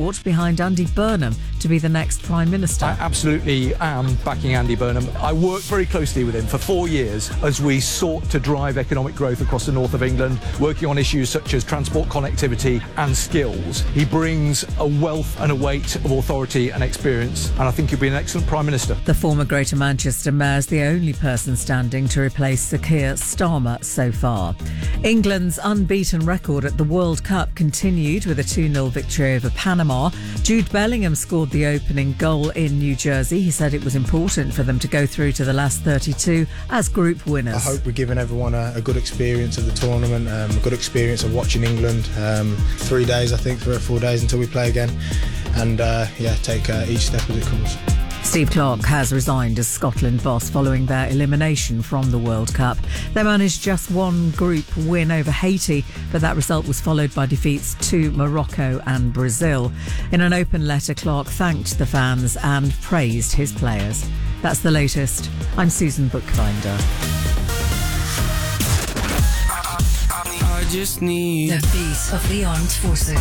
support behind Andy Burnham to be the next Prime Minister. I absolutely am backing Andy Burnham. I worked very closely with him for 4 years as we sought to drive economic growth across the north of England, working on issues such as transport connectivity and skills. He brings a wealth and a weight of authority and experience, and I think he'll be an excellent Prime Minister. The former Greater Manchester Mayor is the only person standing to replace Sir Keir Starmer so far. England's unbeaten record at the World Cup continued with a 2-0 victory over Panama. Jude Bellingham scored the opening goal in New Jersey. He said it was important for them to go through to the last 32 as group winners. I hope we're giving everyone a good experience of the tournament, a good experience of watching England. 3 days, I think, 3 or 4 days until we play again. And take each step as it comes. Steve Clarke has resigned as Scotland boss following their elimination from the World Cup. They managed just one group win over Haiti, but that result was followed by defeats to Morocco and Brazil. In an open letter, Clarke thanked the fans and praised his players. That's the latest. I'm Susan Bookbinder. I just need the beat of the armed forces.